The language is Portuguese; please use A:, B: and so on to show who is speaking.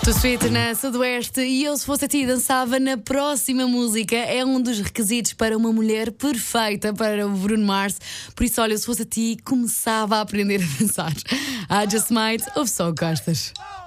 A: Tu Sweet na Sudoeste e eu, se fosse a ti, dançava na próxima música. É um dos requisitos para uma mulher perfeita para o Bruno Mars. Por isso, olha, se fosse a ti, começava a aprender a dançar. I Just Might, ouve só o que gostas.